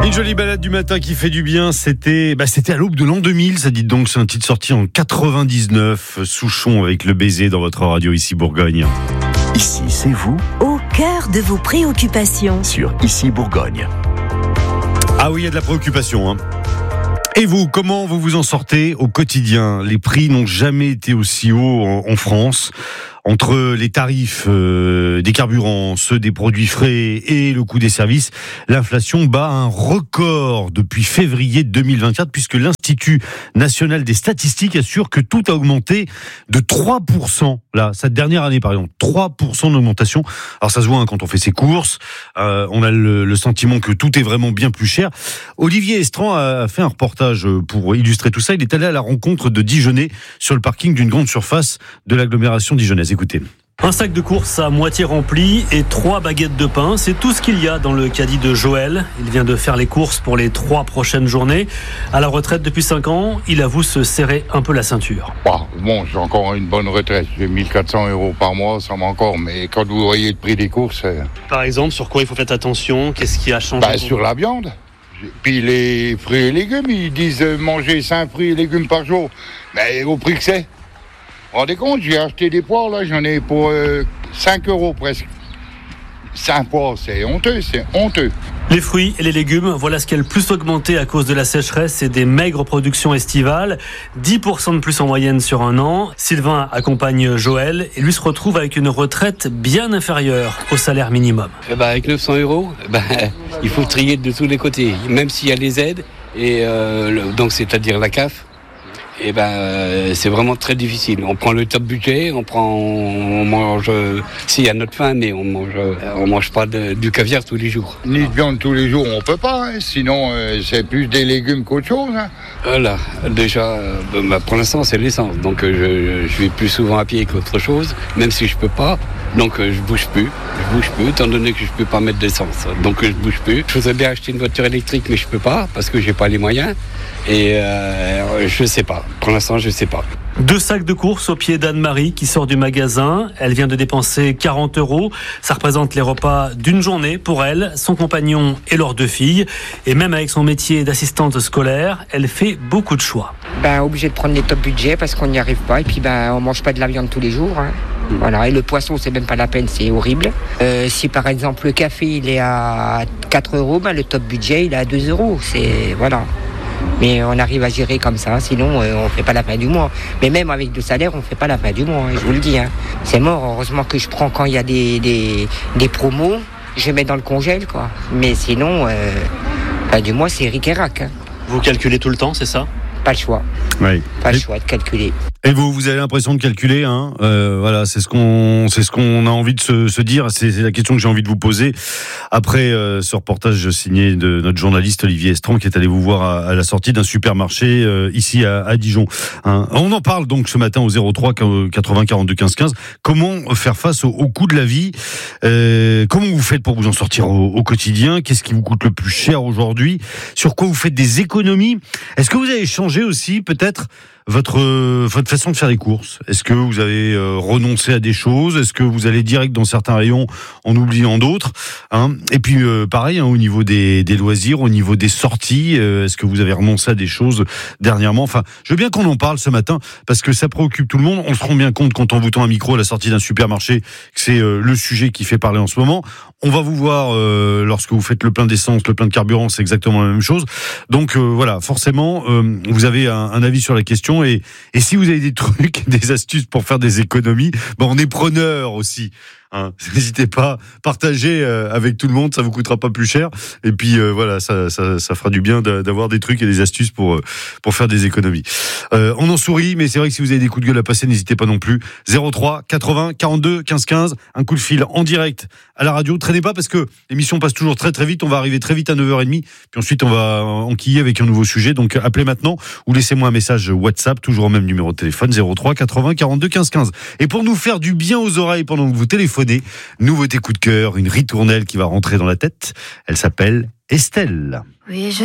Une jolie balade du matin qui fait du bien, c'était à l'aube de l'an 2000, ça dit donc, c'est un titre sorti en 99, Souchon avec le baiser dans votre radio ici Bourgogne. Ici, c'est vous, au cœur de vos préoccupations. sur Ici Bourgogne. Ah oui, il y a de la préoccupation, hein. Et vous, comment vous vous en sortez au quotidien ? Les prix n'ont jamais été aussi hauts en France. Entre les tarifs des carburants, ceux des produits frais et le coût des services, l'inflation bat un record depuis février 2024, puisque l'Institut national des statistiques assure que tout a augmenté de 3%. Là, cette dernière année, par exemple, 3% d'augmentation. Alors ça se voit hein, quand on fait ses courses, on a le sentiment que tout est vraiment bien plus cher. Olivier Estran a fait un reportage pour illustrer tout ça. Il est allé à la rencontre de Dijonais sur le parking d'une grande surface de l'agglomération dijonnaise. Écoutez. Un sac de course à moitié rempli et 3 baguettes de pain, c'est tout ce qu'il y a dans le caddie de Joël. Il vient de faire les courses pour les 3 prochaines journées. À la retraite depuis 5 ans, il avoue se serrer un peu la ceinture. Bon, j'ai encore une bonne retraite. J'ai 1 400 € par mois, ça m'a encore. Mais quand vous voyez le prix des courses... Par exemple, sur quoi il faut faire attention ? Qu'est-ce qui a changé ? Sur la viande. Puis les fruits et légumes, ils disent manger 5 fruits et légumes par jour. Mais au prix que c'est. Vous vous rendez compte, j'ai acheté des poires, là, j'en ai pour 5 € presque. 5 poires, c'est honteux. Les fruits et les légumes, voilà ce qui a le plus augmenté à cause de la sécheresse et des maigres productions estivales. 10% de plus en moyenne sur un an. Sylvain accompagne Joël et lui se retrouve avec une retraite bien inférieure au salaire minimum. Avec 900 €, il faut trier de tous les côtés, même s'il y a les aides, et donc c'est-à-dire la CAF. C'est vraiment très difficile. On prend le top budget, on mange, s'il y a notre faim, mais on mange pas du caviar tous les jours. Ni de viande tous les jours, on peut pas, hein. Sinon c'est plus des légumes qu'autre chose. Hein. Voilà, déjà, pour l'instant c'est l'essence, donc je vais plus souvent à pied qu'autre chose, même si je peux pas. Donc je bouge plus, étant donné que je peux pas mettre d'essence. Donc je bouge plus. Je voudrais bien acheter une voiture électrique, mais je peux pas, parce que j'ai pas les moyens. Et je sais pas. Pour l'instant, je sais pas. 2 sacs de courses au pied d'Anne-Marie qui sort du magasin. Elle vient de dépenser 40 €. Ça représente les repas d'une journée pour elle, son compagnon et leurs 2 filles. Et même avec son métier d'assistante scolaire, elle fait beaucoup de choix. Obligé de prendre les top budgets parce qu'on n'y arrive pas. Et puis on mange pas de la viande tous les jours. Hein. Voilà. Et le poisson, c'est même pas la peine, c'est horrible. Si par exemple le café il est à 4 €, le top budget il est à 2 €. C'est voilà. Mais on arrive à gérer comme ça, sinon on fait pas la fin du mois. Mais même avec le salaire, on fait pas la fin du mois, hein, je vous le dis. Hein. C'est mort, heureusement que je prends quand il y a des promos, je mets dans le congèle, quoi. Mais sinon, fin du mois, c'est ric et rac. Hein. Vous calculez tout le temps, c'est ça ? Pas le choix. Oui. Pas le choix de calculer. Et vous avez l'impression de calculer, hein. Voilà, c'est ce qu'on a envie de se dire. C'est la question que j'ai envie de vous poser après ce reportage signé de notre journaliste Olivier Estran qui est allé vous voir à la sortie d'un supermarché ici à Dijon. Hein. On en parle donc ce matin au 03 80 42 15 15. Comment faire face au coût de la vie ? Comment vous faites pour vous en sortir au quotidien ? Qu'est-ce qui vous coûte le plus cher aujourd'hui ? Sur quoi vous faites des économies ? Est-ce que vous avez changé aussi peut-être votre façon de faire les courses? Est-ce que vous avez renoncé à des choses? Est-ce que vous allez direct dans certains rayons en oubliant d'autres, hein? Et puis pareil, hein, au niveau des loisirs, au niveau des sorties, est-ce que vous avez renoncé à des choses dernièrement? Enfin, je veux bien qu'on en parle ce matin parce que ça préoccupe tout le monde. On se rend bien compte quand on vous tend un micro à la sortie d'un supermarché que c'est le sujet qui fait parler en ce moment. On va vous voir lorsque vous faites le plein d'essence, le plein de carburant, c'est exactement la même chose. Donc voilà, forcément, vous avez un avis sur la question. Et si vous avez des trucs, des astuces pour faire des économies, on est preneur aussi. Hein, n'hésitez pas, partagez avec tout le monde, ça vous coûtera pas plus cher. Et puis voilà, ça fera du bien d'avoir des trucs et des astuces pour faire des économies. On en sourit, mais c'est vrai que si vous avez des coups de gueule à passer, n'hésitez pas non plus. 03 80 42 15 15, un coup de fil en direct à la radio. Traînez pas parce que l'émission passe toujours très très vite. On va arriver très vite à 9h30, puis ensuite on va enquiller avec un nouveau sujet. Donc appelez maintenant ou laissez-moi un message WhatsApp, toujours au même numéro de téléphone, 03 80 42 15 15. Et pour nous faire du bien aux oreilles pendant que vous téléphonez, nouveauté coup de cœur, une ritournelle qui va rentrer dans la tête. Elle s'appelle Estelle. Oui,